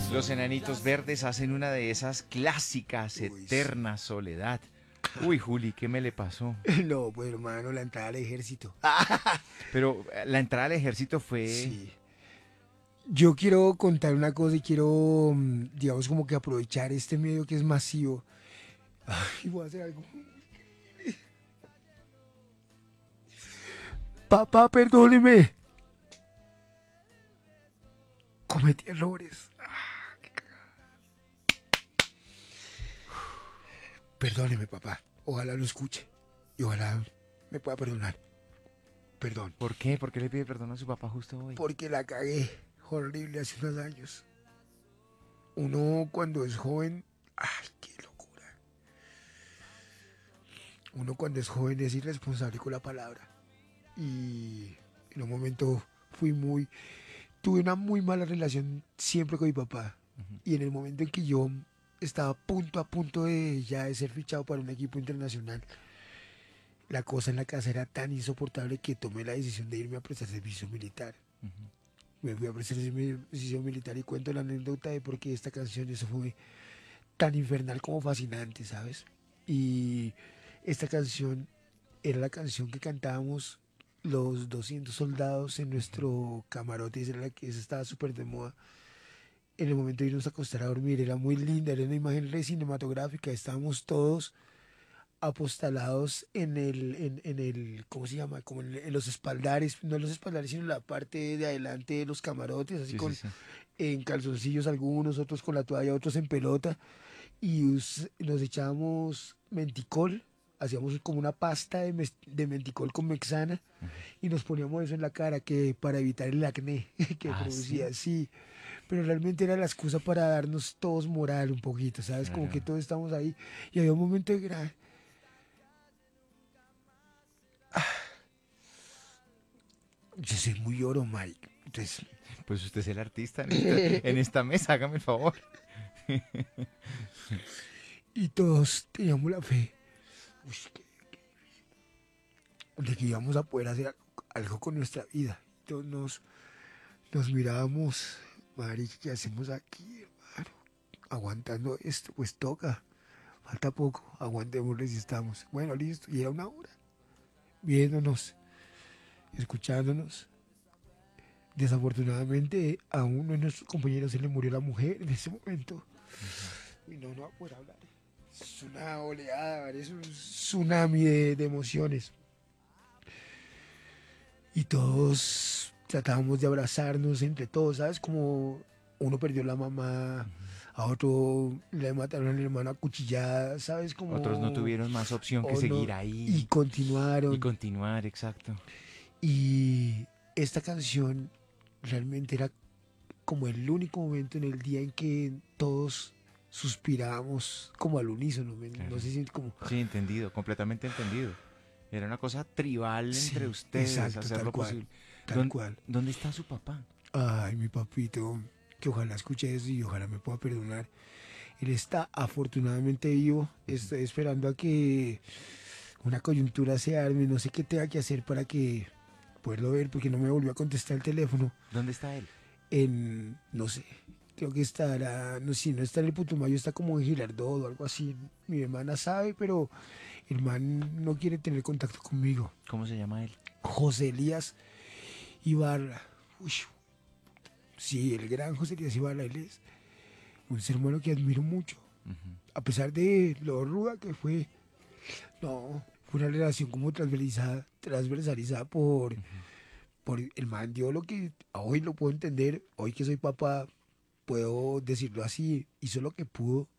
Los Enanitos Verdes hacen una de esas clásicas, Uy, sí. Eterna Soledad. Uy, Juli, ¿qué me le pasó? No, pues hermano, la entrada al ejército. Pero la entrada al ejército fue... Sí. Yo quiero contar una cosa y quiero, digamos, como que aprovechar este medio que es masivo. Ay, voy a hacer algo. Papá, perdóneme. Cometí errores. Perdóneme, papá. Ojalá lo escuche. Y ojalá me pueda perdonar. Perdón. ¿Por qué? ¿Por qué le pide perdón a su papá justo hoy? Porque la cagué. Horrible hace unos años. Uno cuando es joven. Ay, qué locura. Uno cuando es joven es irresponsable con la palabra. Y en un momento fui muy. Tuve una muy mala relación siempre con mi papá. Ujú. Y en el momento en que yo estaba a punto de ya de ser fichado para un equipo internacional, la cosa en la casa era tan insoportable que tomé la decisión de irme a prestar servicio militar. Ujú. Me fui a prestar servicio militar y cuento la anécdota de por qué esta canción, eso fue tan infernal como fascinante, ¿sabes? Y esta canción era la canción que cantábamos los 200 soldados en nuestro camarote, esa era la que esa estaba súper de moda. En el momento de irnos a acostar a dormir, era muy linda, era una imagen re cinematográfica, estábamos todos apostalados en el, ¿cómo se llama? Como en los espaldares, no en los espaldares, sino en la parte de adelante de los camarotes, así Sí, sí, con sí. en calzoncillos algunos, otros con la toalla, otros en pelota, y nos echábamos menticol, hacíamos como una pasta de menticol con mexana, Ujú. y nos poníamos eso en la cara que para evitar el acné que Ah, sí. producía, sí, pero realmente era la excusa para darnos todos moral un poquito, ¿sabes? Como Claro. que todos estamos ahí, y había un momento de gran. Yo soy muy oro, Mike. Entonces, Pues usted es el artista en esta mesa, hágame el favor. y todos teníamos la fe uy, de que íbamos a poder hacer algo con nuestra vida. Todos nos mirábamos, Mari, ¿qué hacemos aquí, hermano? Aguantando esto, pues toca. Falta poco, aguantemos, resistamos. Bueno, listo. Y era una hora, viéndonos, escuchándonos. Desafortunadamente, a uno de nuestros compañeros se le murió la mujer en ese momento. Ujú. Y no va a poder hablar. Es una oleada, es un tsunami de emociones. Y todos tratábamos de abrazarnos entre todos, ¿sabes? Como uno perdió la mamá, Ujú. a otro le mataron a la hermana cuchillada, ¿sabes? Otros no Como... tuvieron más opción que O no, seguir y ahí y continuaron. continuar, exacto. Y esta canción realmente era como el único momento en el día en que todos suspiramos como al unísono, no Claro. sé si como... Sí, entendido, completamente entendido. Era una cosa tribal entre Sí, ustedes, exacto, hacer tal lo cual, posible. tal cual. ¿Dónde está su papá? Ay, mi papito, que ojalá escuche eso y ojalá me pueda perdonar. Él está afortunadamente vivo. Ujú. Estoy esperando a que una coyuntura se arme. No sé qué tenga que hacer para que poderlo ver, porque no me volvió a contestar el teléfono. ¿Dónde está él? No sé, creo que estará, no sé, si no está en el Putumayo, está como en Girardot o algo así. Mi hermana sabe, pero el man no quiere tener contacto conmigo. ¿Cómo se llama él? José Elías Ibarra. Uy, sí, el gran José Elías Ibarra, él es un ser humano que admiro mucho. Ujú. A pesar de lo ruda que fue, no, fue una relación como transversalizada Ujú. por el man. Yo lo que hoy lo puedo entender, hoy que soy papá, puedo decirlo así, hizo lo que pudo